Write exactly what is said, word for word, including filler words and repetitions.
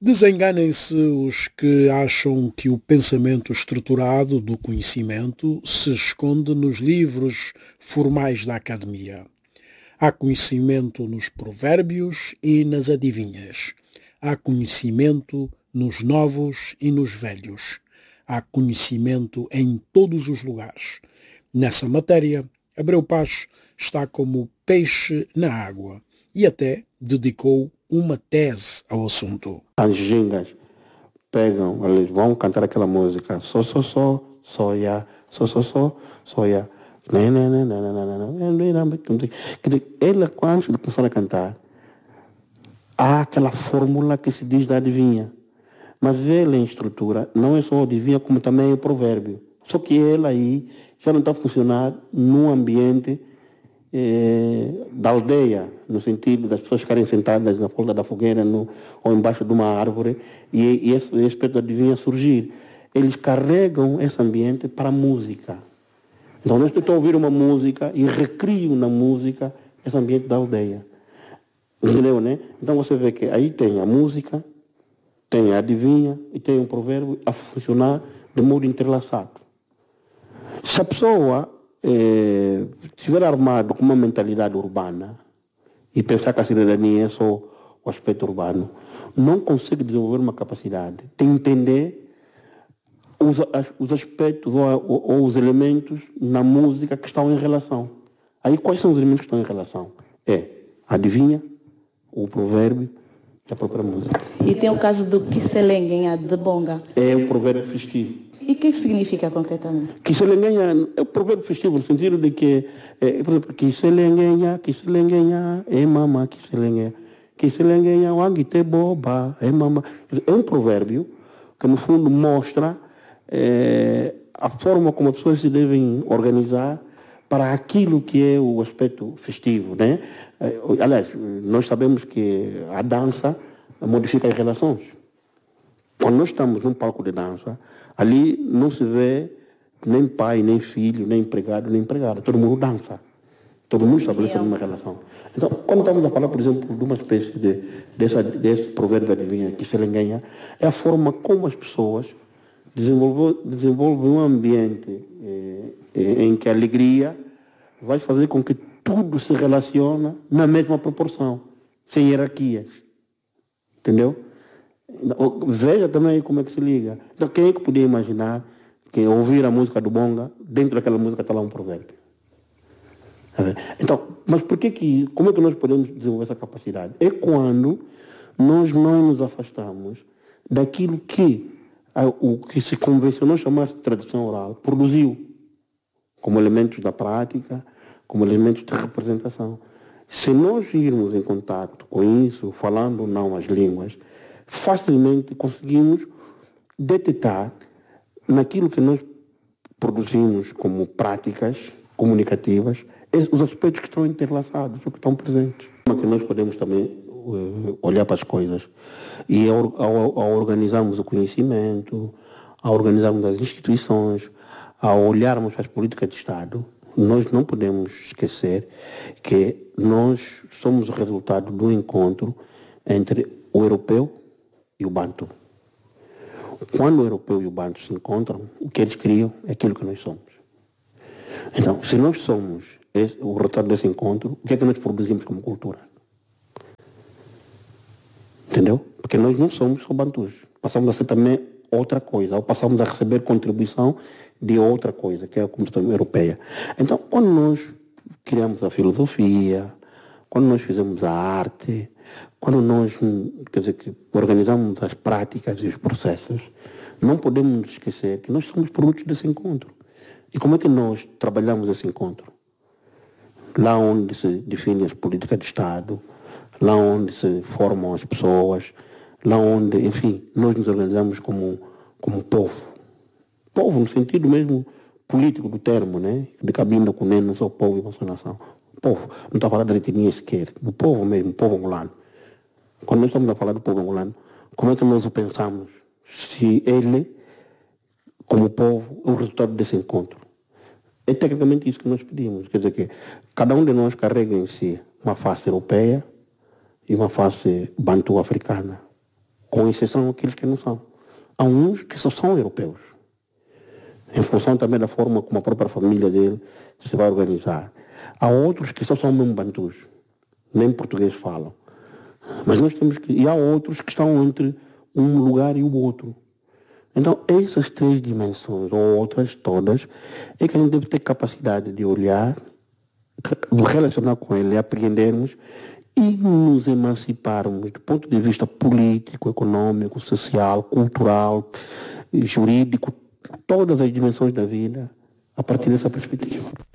Desenganem-se os que acham que o pensamento estruturado do conhecimento se esconde nos livros formais da academia. Há conhecimento nos provérbios e nas adivinhas. Há conhecimento nos novos e nos velhos. Há conhecimento em todos os lugares. Nessa matéria, Abreu Paz está como peixe na água e até dedicou uma tese ao assunto. As gingas pegam, eles vão cantar aquela música, só, só, só, soia, só, só, só, soia. Ela, quando começar a cantar, há aquela fórmula que se diz da adivinha. Mas ela em estrutura não é só adivinha, como também é provérbio. Só que ela aí já não está a funcionar num ambiente eh, da aldeia, no sentido das pessoas ficarem sentadas na folga da fogueira no, ou embaixo de uma árvore e, e esse, esse aspecto da adivinha surgir. Eles carregam esse ambiente para a música. Então, nós estou a ouvir uma música e recrio na música esse ambiente da aldeia. Entendeu, né? Então, você vê que aí tem a música, tem a adivinha e tem um provérbio a funcionar de modo entrelaçado. Se a pessoa eh, estiver armado com uma mentalidade urbana e pensar que a cidadania é só o aspecto urbano, não consegue desenvolver uma capacidade de entender os, os aspectos ou, ou, ou os elementos na música que estão em relação. Aí quais são os elementos que estão em relação? É a adivinha, o provérbio e a própria música. E tem o caso do Kiselengenha de Bonga. É o provérbio festivo. E o que significa concretamente? Kiselengenha é o provérbio festivo, no sentido de que, é, por exemplo, Kiselengenha, Kiselengenha, é mama, Kiselengenha, Kiselengenha, wangite boba, é mama. É um provérbio que, no fundo, mostra é, a forma como as pessoas se devem organizar para aquilo que é o aspecto festivo, né? Aliás, nós sabemos que a dança modifica as relações. Quando nós estamos num palco de dança, ali não se vê nem pai, nem filho, nem empregado, nem empregada. Todo mundo dança. Todo mundo estabelece uma relação. Então, quando estamos a falar, por exemplo, de uma espécie de, dessa, desse provérbio adivinha, que se ganha, é a forma como as pessoas desenvolvem, desenvolvem um ambiente eh, em que a alegria vai fazer com que tudo se relacione na mesma proporção, sem hierarquias. Entendeu? Veja também como é que se liga. Então, quem é que podia imaginar que ouvir a música do Bonga, dentro daquela música está lá um provérbio? Então, mas por que que, como é que nós podemos desenvolver essa capacidade? É quando nós não nos afastamos daquilo que a, o que se convencionou chamar de tradição oral produziu, como elementos da prática, como elementos de representação. Se nós irmos em contato com isso, falando ou não as línguas, facilmente conseguimos detectar naquilo que nós produzimos como práticas comunicativas os aspectos que estão interlaçados, que estão presentes. Que nós podemos também uh, olhar para as coisas e ao, ao, ao organizarmos o conhecimento, ao organizarmos as instituições, ao olharmos para as políticas de Estado, nós não podemos esquecer que nós somos o resultado do encontro entre o europeu e o bantu. Quando o europeu e o bantu se encontram, o que eles criam é aquilo que nós somos. Então, se nós somos esse, o resultado desse encontro, o que é que nós produzimos como cultura? Entendeu? Porque nós não somos só bantus. Passamos a ser também outra coisa, ou passamos a receber contribuição de outra coisa, que é a comunidade europeia. Então, quando nós criamos a filosofia, quando nós fizemos a arte, quando nós, quer dizer, que organizamos as práticas e os processos, não podemos nos esquecer que nós somos produtos desse encontro. E como é que nós trabalhamos esse encontro? Lá onde se definem as políticas de Estado, lá onde se formam as pessoas, lá onde, enfim, nós nos organizamos como, como povo. Povo no sentido mesmo político do termo, né? De cabinda com nem não só povo e nossa nação. Povo, não está a falar da etnia sequer, do povo mesmo, povo angolano. Quando nós estamos a falar do povo angolano, como é que nós o pensamos? Se ele, como povo, é o resultado desse encontro. É tecnicamente isso que nós pedimos. Quer dizer que cada um de nós carrega em si uma face europeia e uma face bantu-africana. com exceção daqueles que não são. Há uns que só são europeus, em função também da forma como a própria família dele se vai organizar. Há outros que só são mesmo bantus, nem português falam. Mas nós temos que... E há outros que estão entre um lugar e o outro. Então, essas três dimensões, ou outras todas, é que a gente deve ter capacidade de olhar, de relacionar com ele, apreendermos e nos emanciparmos do ponto de vista político, econômico, social, cultural, jurídico, todas as dimensões da vida, a partir dessa perspectiva.